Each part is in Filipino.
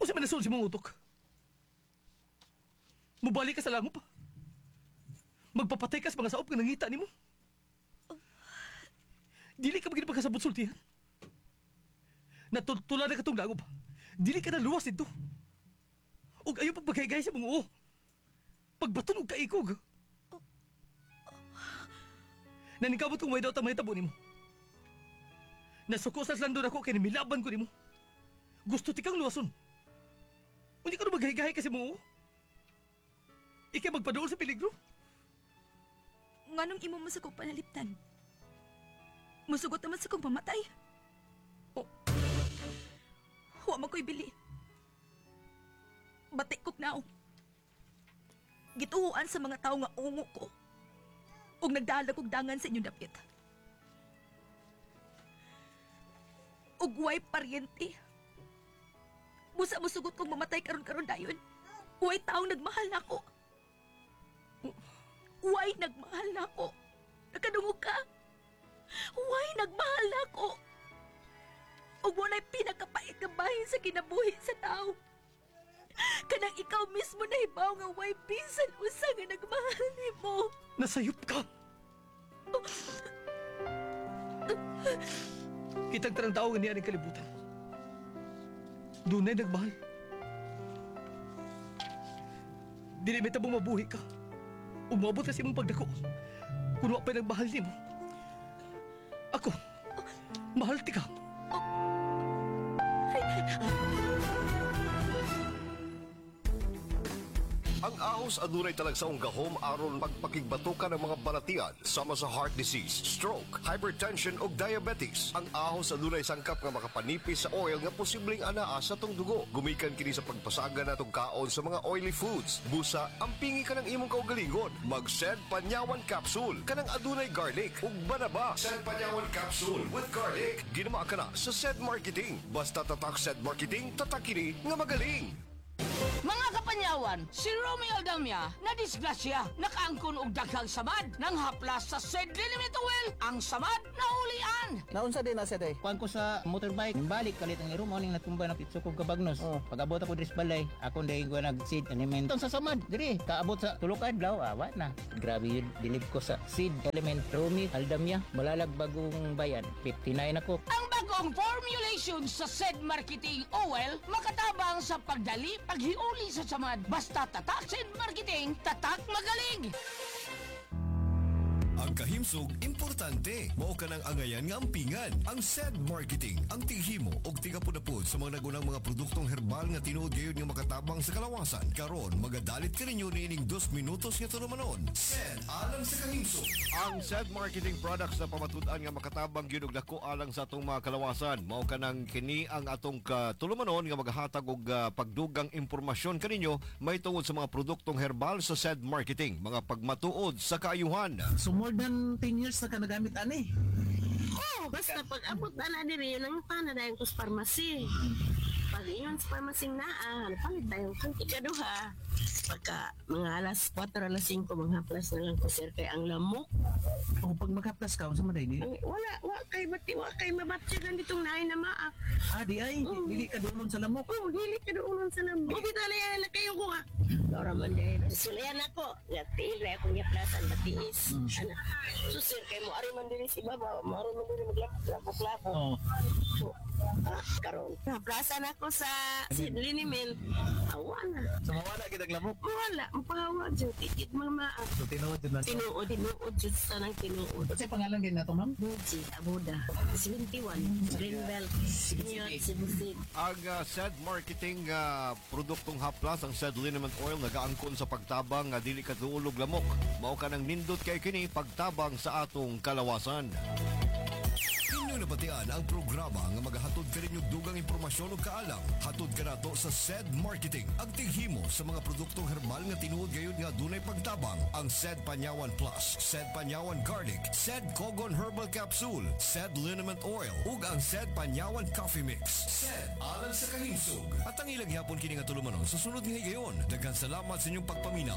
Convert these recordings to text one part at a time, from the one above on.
O sa manasul si mong utok? Mubalik ka sa lango pa. Magpapatay ka sa mga saop ka nangita ni mo. Dili ka magiging pagkasabot sultihan. Natutula na katong lango pa. Dili ka na luwas ito. O ayaw pagpagkaigay sa mga uo. Pagbaton o kaikog. Nanikabot kong may daw tamay tabo ni mo. Nasukosas lang doon ako kaya nimilaban ko ni mo. Gusto tikang luwason. Hindi ka na maghigahay kasi mo. Ikay magpadool sa peligro. Nganong imo mo sa kong panaliptan? Musugot naman sa kong pamatay. Oh. Huwag mo ko'y bili. Batik kog naong. Gituuan sa mga tao nga ungo ko. Ug nagdalag og dangan sa inyong dapit. Ug way paryente. Busa musugot kong mamatay karon-karon dayon. Way taong nagmahal nako. Way nagmahal nako. Nakadungog ka. Way nagmahal nako. Ug walay pinakapait nga bahin sa kinabuhi sa tao. Kanang ikaw mismo na hibaw nga way bisan usa nga nagmahal nimo. Nasayop ka. Kitang tarang tao nga niya ng kalibutan. Dunay nagmahal. Dili may tabong mabuhi ka. Umabot na si mong pagdako. Kung wapay nagmahal niyo mo. Ako, mahal ti ka. Ang ahos adunay talagsaong gahom aron magpakigbatukan ng mga balatian sama sa heart disease, stroke, hypertension ug diabetes. Ang ahos adunay sangkap nga makapanipis sa oil nga posibleng anaa sa tong dugo. Gumikan kini sa pagpasaga natong kaon sa mga oily foods. Busa, ampingi ka ng imong kaugalingon. Mag-Sed Panyawan Capsule kanang adunay garlic ug banaba. Sed Panyawan Capsule with garlic. Ginama ka na sa Sed Marketing. Basta tatak Sed Marketing, tatak kini nga magaling. Mga kapanyawan, si Romeo Aldamia na disgrasya, nakaangkon og daghang samad nang haplas sa Sed Liniment Oil, ang samad na ulian. Naunsa din na siya day? Kuan ko sa motorbike, balik kalit ang iro mo ning natumba na pitso kog kabagnos. Pag-abot ako dris balay, ako day ko nag-seed element sa samad. Diri, kaabot sa tulok adlaw, awa na. Grabe yun, dinib ko sa seed element Romeo Aldamia, Malalag Bagong Bayan. 59 ako. Ang bagong formulation sa Sed Marketing Oil makatabang sa pagdali, paghiuli sa samad. Basta tatak Sed Marketing, tatak magaling. Ang kahimsog, importante. Mao ka ng angayan nga ampingan. Ang Sed Marketing, ang tinghimo og tigapudapod sa mga nagunang mga produktong herbal nga tinuod gayon nga makatabang sa kalawasan. Karon, magadalit ka ninyo niining 2 minutos nga tulumanon. Sed, alang sa kahimsog. Ang Sed Marketing products na pamatud-an nga makatabang gyud og dako alang sa atong mga kalawasan. Mao ka ng kini ang atong katulumanon nga maghatag og pagdugang impormasyon kaninyo may tungod sa mga produktong herbal sa Sed Marketing, mga pagmatuod sa kaayuhan. So more than 10 years na ka nagamit ani. Basta pag abot na diri yun ang pana dayon ko sa pharmacy. Pag iyon sa pharmacy na palit dayon kung ikaduha. Pagka mga alas 4, alas 5 manghaplas na lang ko sir kay ang lamok. O pag magkaplas ka, unsa man day ni? Wala kay mabatyagan ditong naay na maak. Di ay, dili ka doon sa lamok. Dili ka doon sa lamok. Bita na yan kayo ko ha. Lora man dahil. Sulayan ako. Nagtiil na akong yaplasan, matiis. Ana. So sir, kay mo ari man diri si baba. Mo ari man diri maglapok-lapok. So, karon. Naplasan ako sa liniment. Awa na. Sa mawala kita lamok. Wala, mapahawa dyan. Tikit mga maak. So tinuod din lang. Tinuod dyan sa nang tinuod. Sa pangalan din nato, ma'am? Buji, Abuda. 71. Greenbelt. Senior, Sibusit. Ang Sed Marketing produktong haplas, ang Sed Liniment Oil, nagaangkon sa pagtabang nga dili katulog lamok. Mao ka ng nindot kay kini pagtabang sa atong kalawasan. Inyo napatian ang programa nga maghatod ka rin yung dugang impormasyon o kaalam. Hatod ka nato sa Sed Marketing. Ang tighimo sa mga produktong herbal nga tinuod gayon nga dunay pagtabang. Ang Sed Panyawan Plus, Sed Panyawan Garlic, Sed Kogon Herbal Capsule, Sed Liniment Oil, ug ang Sed Panyawan Coffee Mix. Sed, alang sa kahimsog. At ang ilang yapon kini nga tulumanon sa sunod nga higayon. Daghang salamat sa inyong pagpaminaw.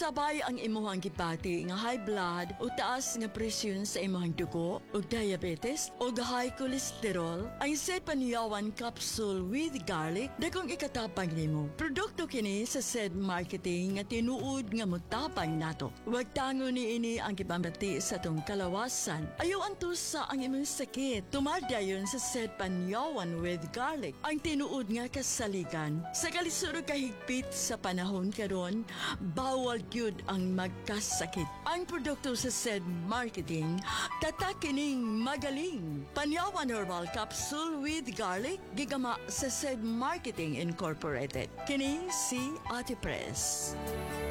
Kasabay ang imuhang gipati nga high blood o taas nga presyon sa imuhang dugo o diabetes o high cholesterol, ang SED Panyawan Capsule with Garlic dakong ikatapang nimo. Produkto kini sa SED Marketing nga tinuod nga mutapang nato. Wag tango ni ini ang gipambati sa tong kalawasan. Ayaw antusa ang imong sakit. Tumadayon sa SED Panyawan with Garlic ang tinuod nga kasaligan. Sa kalisuro kahigpit sa panahon karon, bawal gyud ang magkasakit. Ang produkto sa SED Marketing tatak kining magaling. Panyawan Herbal Capsule with Garlic gigama sa SED Marketing Incorporated. Kini si Ate Press.